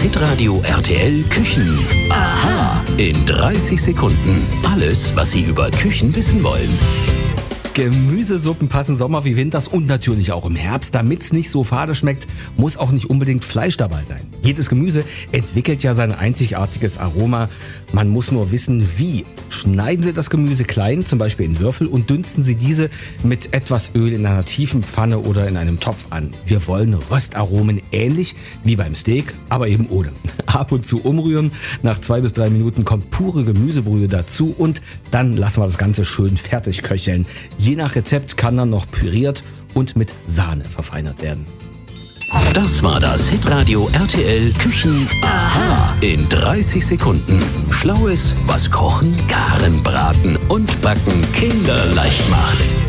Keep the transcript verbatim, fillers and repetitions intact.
Hitradio R T L Küchen. Aha! In dreißig Sekunden. Alles, was Sie über Küchen wissen wollen. Gemüsesuppen passen Sommer wie Winters und natürlich auch im Herbst. Damit's nicht so fade schmeckt, muss auch nicht unbedingt Fleisch dabei sein. Jedes Gemüse entwickelt ja sein einzigartiges Aroma. Man muss nur wissen, wie. Schneiden Sie das Gemüse klein, zum Beispiel in Würfel, und dünsten Sie diese mit etwas Öl in einer tiefen Pfanne oder in einem Topf an. Wir wollen Röstaromen ähnlich wie beim Steak, aber eben ohne. Ab und zu umrühren. Nach zwei bis drei Minuten kommt pure Gemüsebrühe dazu und dann lassen wir das Ganze schön fertig köcheln. Je nach Rezept kann dann noch püriert und mit Sahne verfeinert werden. Das war das Hitradio R T L Küchen Aha in dreißig Sekunden. Schlaues, was Kochen, Garen, Braten und Backen kinderleicht macht.